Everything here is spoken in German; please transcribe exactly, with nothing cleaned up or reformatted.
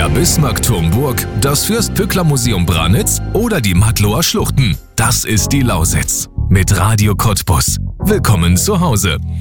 Der Bismarckturmburg, das Fürst-Pückler-Museum Branitz oder die Mattloer Schluchten. Das ist die Lausitz. Mit Radio Cottbus. Willkommen zu Hause.